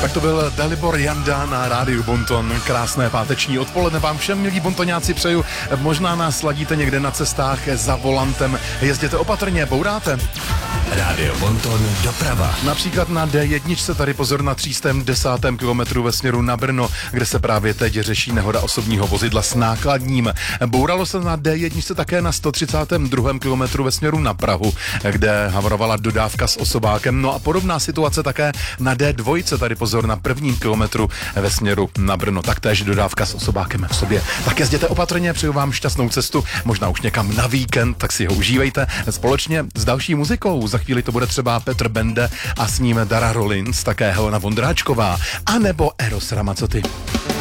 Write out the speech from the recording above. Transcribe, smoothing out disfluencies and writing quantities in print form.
Tak to byl Dalibor Janda na rádiu Bonton. Krásné páteční odpoledne vám všem, milí bontoňáci, přeju. Možná nás sladíte někde na cestách za volantem. Jezděte opatrně, bouráte. Rádio Bonton doprava. Například na D1 tady pozor na 310. kilometru ve směru na Brno, kde se právě teď řeší nehoda osobního vozidla s nákladním. Bouralo se na D1 také na 132. kilometru ve směru na Prahu, kde havarovala dodávka s osobákem. No a podobná situace také na D2, tady pozor na 1. kilometru ve směru na Brno. Taktéž dodávka s osobákem v sobě. Tak jezděte opatrně, přeju vám šťastnou cestu, možná už někam na víkend, tak si ho užívejte společně s další muzikou. Za chvíli to bude třeba Petr Bende a s ním Dara Rollins, také Helena Vondráčková, anebo Eros Ramazzotti.